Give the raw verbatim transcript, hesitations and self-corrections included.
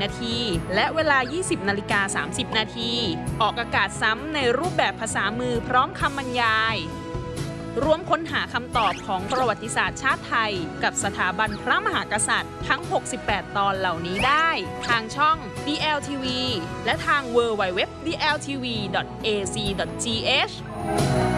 นาทีและเวลา ยี่สิบนาฬิกาสามสิบนาทีออกอากาศซ้ำในรูปแบบภาษามือพร้อมคำบรรยายร่วมค้นหาคำตอบของประวัติศาสตร์ชาติไทยกับสถาบันพระมหากษัตริย์ทั้ง หกสิบแปด ตอนเหล่านี้ได้ทางช่อง ดี แอล ที วี และทาง ดับเบิลยู ดับเบิลยู ดับเบิลยู ดอท ดี แอล ที วี ดอท เอ ซี ดอท จี เอช